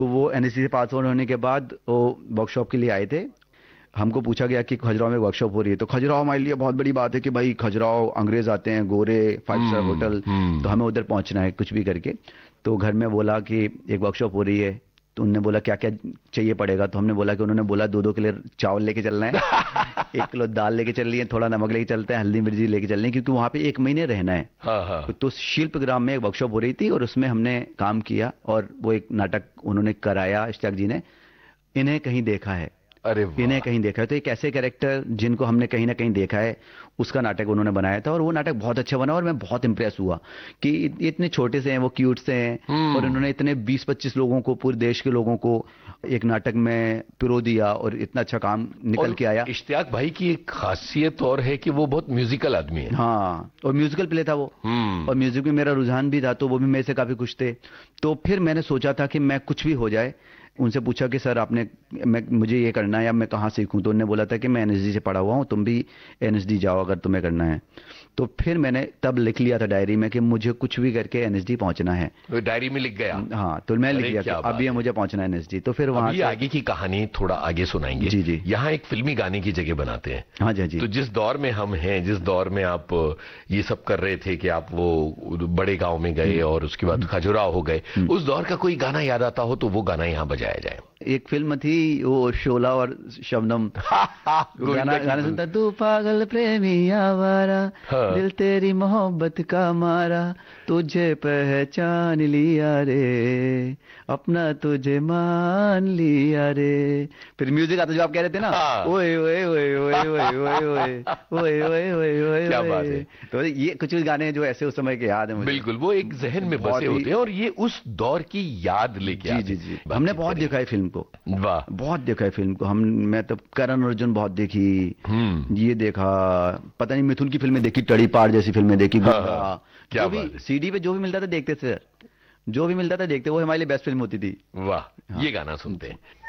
तो वो एनएससी से पास आउट होने के बाद वो वर्कशॉप के लिए आए थे। हमको पूछा गया कि खजुराहो में वर्कशॉप हो रही है, तो खजुराहो हमारे लिए बहुत बड़ी बात है कि भाई खजुराहो अंग्रेज आते हैं, गोरे, 5 स्टार होटल, तो हमें उधर पहुंचना है कुछ भी करके। तो घर में बोला कि एक वर्कशॉप हो रही है, तो उनने बोला क्या क्या चाहिए पड़ेगा, तो हमने बोला कि उन्होंने बोला 2-2 किलो चावल लेके चलना है, 1 किलो दाल लेके चल रही है, थोड़ा नमक लेके चलते हैं, हल्दी मिर्ची लेके चलनी है, क्योंकि वहां पे 1 महीने रहना है। हाँ हाँ। तो शिल्प ग्राम में एक वर्कशॉप हो रही थी और उसमें हमने काम किया और वो एक नाटक उन्होंने कराया, इश्तियाक जी ने। इन्हें कहीं देखा है, अरे वाह। इन्हें कहीं देखा है, तो एक ऐसे कैरेक्टर जिनको हमने कहीं ना कहीं देखा है, उसका नाटक उन्होंने बनाया था और वो नाटक बहुत अच्छा बना और मैं बहुत इंप्रेस हुआ कि इतने छोटे से हैं, वो क्यूट से हैं और उन्होंने इतने 20-25 लोगों को, पूरे देश के लोगों को एक नाटक में पिरो दिया और इतना अच्छा काम निकल के आया। इश्तियाक भाई की एक खासियत और है कि वो बहुत म्यूजिकल आदमी है। हाँ, और म्यूजिकल प्ले था वो, और म्यूजिक में मेरा रुझान भी था, तो वो भी मेरे से काफी खुश थे। तो फिर मैंने सोचा था कि मैं कुछ भी हो जाए, उनसे पूछा कि सर आपने मुझे ये करना है, अब मैं कहाँ सीखूं, तो उन्होंने बोला था कि मैं एनएसडी से पढ़ा हुआ हूँ, तुम भी एनएसडी जाओ अगर तुम्हें करना है। तो फिर मैंने तब लिख लिया था डायरी में कि मुझे कुछ भी करके एनएसडी पहुंचना है। तो डायरी में लिख गया? हाँ, तो मैं लिख लिया क्या था बात अब ये है। मुझे पहुंचना है एनएसडी। तो फिर वहां अभी से आगे की कहानी थोड़ा आगे सुनाएंगे। जी जी। यहाँ एक फिल्मी गाने की जगह बनाते हैं। हाँ जी, हाँ जी। तो जिस दौर में हम हैं, जिस दौर में आप ये सब कर रहे थे कि आप वो बड़े गांव में गए और उसके बाद खजुराहो हो गए, उस दौर का कोई गाना याद आता हो तो वो गाना यहाँ बजाया जाए। एक फिल्म थी वो शोला और शबनम, गाना सुनता, तू पागल प्रेमी आवारा, हाँ। दिल तेरी मोहब्बत का मारा, तुझे पहचान लिया रे, अपना तुझे मान लिया रे। फिर म्यूजिक आता जो आप कह रहे थे ना, हाँ। ओए ओए ओए ओए ओए ओए ओए ओए ओए ओए ओए, क्या बात है। तो ये कुछ गाने हैं जो ऐसे उस समय के याद है मुझे। बिल्कुल, वो एक जहन में बसे होते हैं और ये उस दौर की याद लेके आते जी हैं। जी जी। हमने बहुत देखा है फिल्म को, वाह। बहुत देखा है फिल्म को। मैं तो करण अर्जुन बहुत देखी, ये देखा, पता नहीं मिथुन की फिल्में देखी, टड़ीपार जैसी फिल्में देखी, हाँ, क्या जो भी बात है। सीडी पे जो भी मिलता था देखते थे, जो भी मिलता था देखते, वो हमारे लिए बेस्ट फिल्म होती थी। वाह। ये गाना सुनते हैं।